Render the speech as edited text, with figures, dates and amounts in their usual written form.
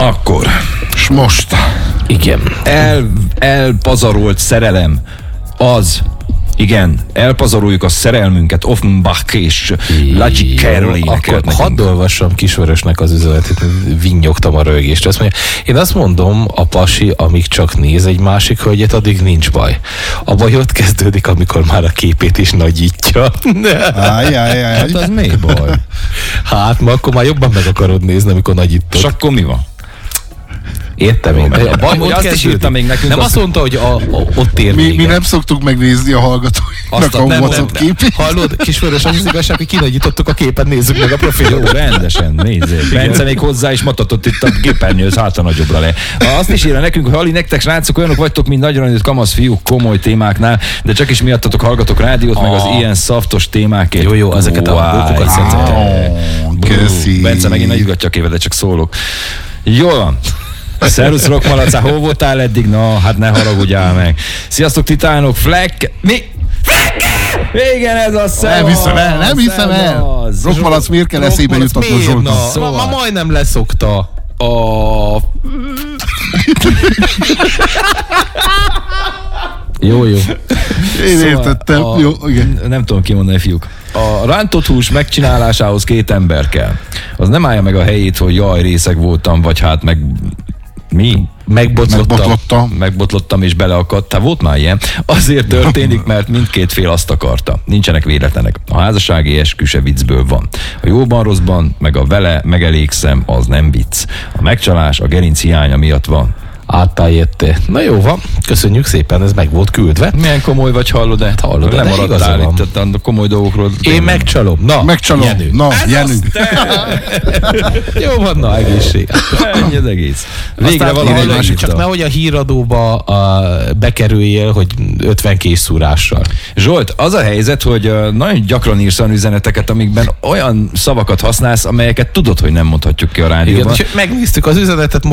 Akkor. És most. Igen. Elpazarolt szerelem az. Igen, elpazaroljuk a szerelmünket, Offenbach és Logic Carol énekelt nekünk. Hadd olvassam Kisvörösnek az üzenetét, vinnyogtam a rögést. Azt mondja, én azt mondom, a pasi, amíg csak néz egy másik hölgyet, addig nincs baj. A baj ott kezdődik, amikor már a képét is nagyítja. Hát az mi baj? Hát, ma akkor már jobban meg akarod nézni, amikor nagyítod. És akkor mi van? Értem én. A baj, hogy azt is írta még nekünk. Nem azt mondta, hogy ott ér mi nem szoktuk megnézni a hallgatóinak a WhatsApp képét. Hallod, Kisvörös, az igazság, hogy kinagyítottuk a képet, nézzük meg a profilot. Jó, rendesen, nézzék. Bence még hozzá is matatott itt a képernyőhöz, hátra nagyobbra le. Azt is írja nekünk, hogy Hali, nektek srácok olyanok vagytok, mint nagyra nőtt kamasz fiúk komoly témáknál, de csak is miattatok hallgatok rádiót, meg az ilyen szaftos témákért. Jó, ezeket a bókokat Köszi. Bence megint nagygatja a képet, de csak szólok. Jól van. Szerusz Rockmalacá, hol voltál eddig? Na, hát ne haragudjál meg. Sziasztok titánok, Fleck... Mi? Igen, ez a szevasz. Nem hiszem el. Rockmalac miért kell eszébe jutatni Zsoltnak? Szóval. Ma majdnem leszokta Jó. Én értettem. Jó, igen. Nem tudom kimondani, fiúk. A rántott hús megcsinálásához 2 ember kell. Az nem állja meg a helyét, hogy jaj, részeg voltam, vagy hát meg... Mi? Megbotlottam és beleakadt. Hát volt már ilyen. Azért történik, mert mindkét fél azt akarta. Nincsenek véletlenek. A házassági eskü se viccből van. A jóban, rosszban, meg a vele megelégszem, az nem vicc. A megcsalás a gerinc hiánya miatt van. Áttájétte. Na jó van, köszönjük szépen, ez meg volt küldve. Milyen komoly vagy, hallod-e? Hallod, lemaradtál itt a komoly dolgokról. Én megcsalom. Megcsalom. Jenő. Na, Jenő. Jó van, na, egészség. Ennyi az egész. Végre valahogy másik, csak nehogy a híradóba bekerüljél, hogy 50 készszúrással. Zsolt, az a helyzet, hogy nagyon gyakran írsz olyan üzeneteket, amikben olyan szavakat használsz, amelyeket tudod, hogy nem mondhatjuk ki a rádióban. Igen, megnéztük az üzenetet,